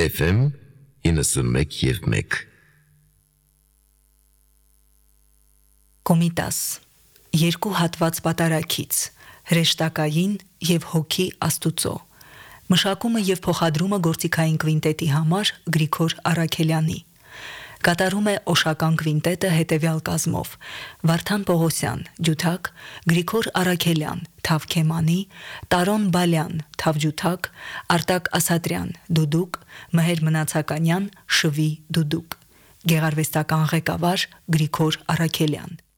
FM 91.1 Կոմիտաս երկու հատված պատարակից հրեշտակային եւ հոգի Աստուծո մշակումը եւ փոխադրումը գործիքային կվինտետի համար Գրիգոր Առաքելյանի կատարում է Օշական կվինտետը հետևյալ կազմով Վարդան Պողոսյան ջութակ Գրիգոր Առաքելյան թավքեմանի Տարոն Բալյան թավջութակ Արտակ Ասատրյան դուդուկ Մհեր Մնացականյան շվի դուդուկ Գեղարվեստական ղեկավար Գրիգոր Առաքելյան